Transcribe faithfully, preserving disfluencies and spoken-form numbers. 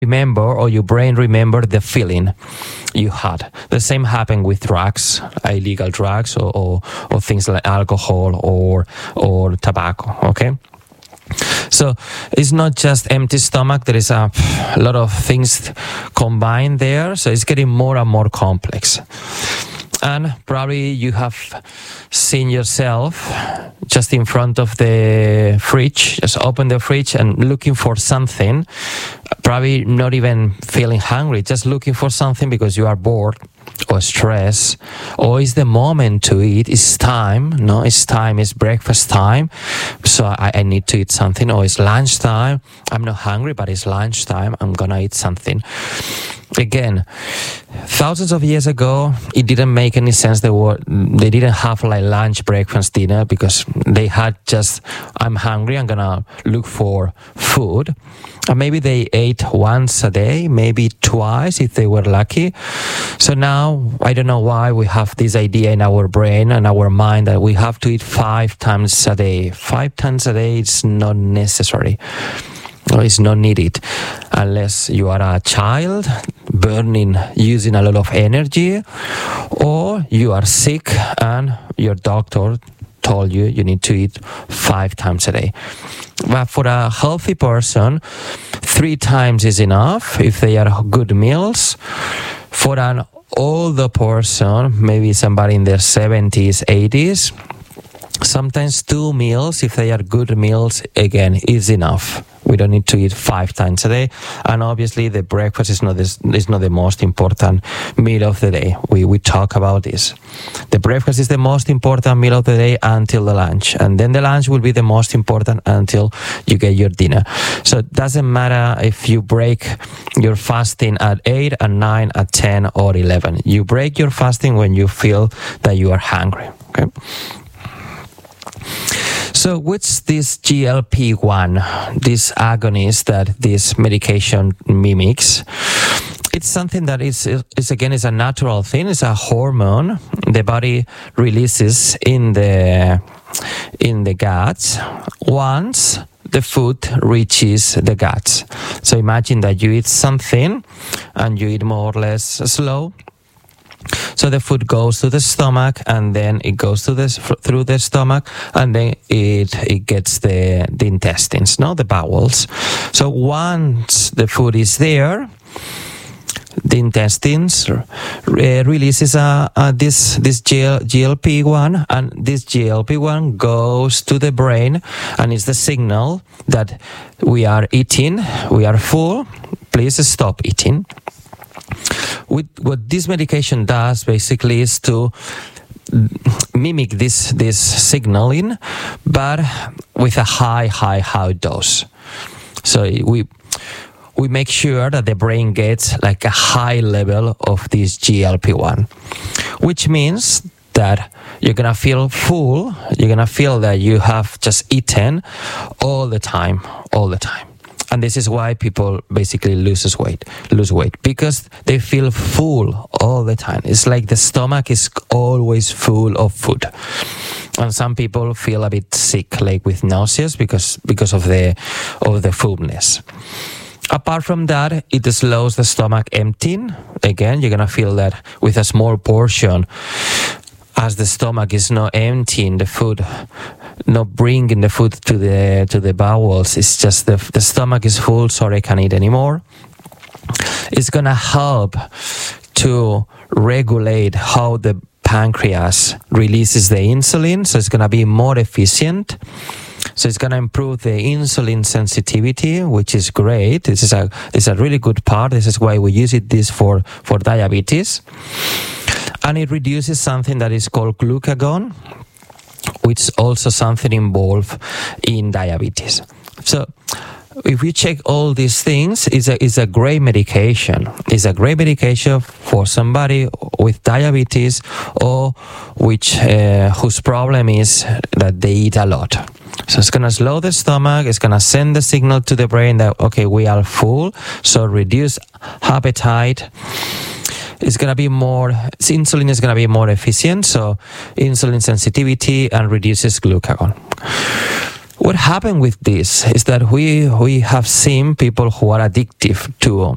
remember, or your brain remember the feeling you had. The same happened with drugs, illegal drugs, or, or, or things like alcohol or or tobacco. Okay. So it's not just empty stomach. There is a, a lot of things combined there. So it's getting more and more complex. And probably you have seen yourself just in front of the fridge, just open the fridge and looking for something, probably not even feeling hungry, just looking for something because you are bored or stressed, or it's the moment to eat, it's time, no, it's time, it's breakfast time, so I, I need to eat something, or it's lunchtime, I'm not hungry, but it's lunchtime, I'm gonna eat something. Again, thousands of years ago, it didn't make any sense. They were, they didn't have like lunch, breakfast, dinner, because they had just, I'm hungry, I'm gonna look for food. And maybe they ate once a day, maybe twice if they were lucky. So now, I don't know why we have this idea in our brain and our mind that we have to eat five times a day. Five times a day is not necessary. Or it's not needed unless you are a child burning, using a lot of energy, or you are sick and your doctor told you you need to eat five times a day. But for a healthy person, three times is enough if they are good meals. For an older person, maybe somebody in their seventies, eighties, sometimes two meals, if they are good meals, again, is enough. We don't need to eat five times a day. And obviously the breakfast is not this, is not the most important meal of the day. We we talk about this. The breakfast is the most important meal of the day until the lunch. And then the lunch will be the most important until you get your dinner. So it doesn't matter if you break your fasting at eight, at nine, at ten, or eleven. You break your fasting when you feel that you are hungry. Okay? So what's this G L P one, this agonist that this medication mimics? It's something that is, is again, is a natural thing. It's a hormone the body releases in the in the gut once the food reaches the gut. So imagine that you eat something and you eat more or less slow. So the food goes to the stomach, and then it goes to the, through the stomach, and then it it gets the, the intestines, no, the bowels. So once the food is there, the intestines uh, releases uh, uh, this this G L P one, and this G L P one goes to the brain, and it's the signal that we are eating, we are full, please stop eating. With, what this medication does basically is to mimic this this signaling, but with a high, high, high dose. So we we make sure that the brain gets like a high level of this G L P one, which means that you're gonna feel full, you're gonna feel that you have just eaten all the time, all the time. And this is why people basically loses weight, lose weight, because they feel full all the time. It's like the stomach is always full of food. And some people feel a bit sick, like with nausea, because because of the of the fullness. Apart from that, it slows the stomach emptying. Again, you're gonna feel that with a small portion, as the stomach is not emptying the food, not bringing the food to the to the bowels. It's just the the stomach is full, so I can't eat anymore. It's gonna help to regulate how the pancreas releases the insulin, so it's gonna be more efficient. So it's gonna improve the insulin sensitivity, which is great. This is a this is a really good part. This is why we use it this for for diabetes. And it reduces something that is called glucagon, which is also something involved in diabetes. So if we check all these things, it's a, it's a great medication. It's a great medication for somebody with diabetes or which uh, whose problem is that they eat a lot. So it's going to slow the stomach, it's going to send the signal to the brain that, okay, we are full, so reduce appetite. It's going to be more, insulin is going to be more efficient, so insulin sensitivity, and reduces glucagon. What happened with this is that we we have seen people who are addictive to